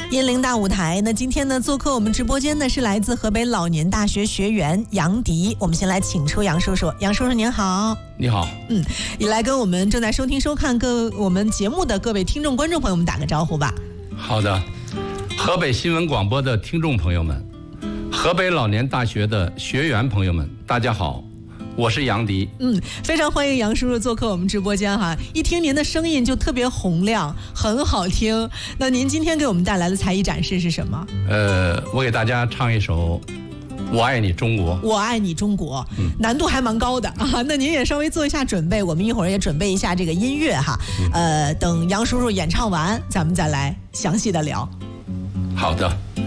雁翎大舞台。那今天呢，做客我们直播间的是来自河北老年大学学员杨迪。我们先来请出杨叔叔。杨叔叔您好。 你好。 也来跟我们正在收听收看我们节目的各位听众观众朋友们打个招呼吧。 好的，河北新闻广播的听众朋友们，河北老年大学的学员朋友们，大家好，我是杨迪。 非常欢迎杨叔叔做客我们直播间哈，一听您的声音就特别洪亮，很好听。那您今天给我们带来的才艺展示是什么？ 我给大家唱一首《我爱你中国》。 我爱你中国，难度还蛮高的啊。那您也稍微做一下准备，我们一会儿也准备一下这个音乐哈。等杨叔叔演唱完，咱们再来详细的聊。 好的。